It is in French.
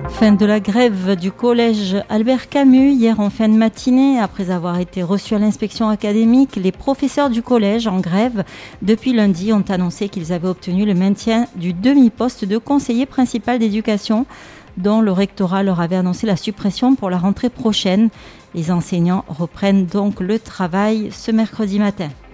Fin de la grève du collège Albert Camus hier en fin de matinée. Après avoir été reçus à l'inspection académique, les professeurs du collège en grève depuis lundi ont annoncé qu'ils avaient obtenu le maintien du demi-poste de conseiller principal d'éducation dont le rectorat leur avait annoncé la suppression pour la rentrée prochaine. Les enseignants reprennent donc le travail ce mercredi matin.